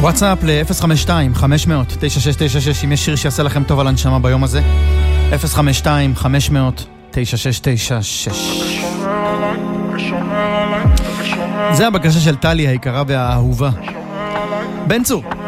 וואטסאפ ל-052-500-9696 אם יש שיר שיעשה לכם טוב על הנשמה ביום הזה. 052-500-9696. זה הבקשה של טלי היקרה והאהובה. בן צור.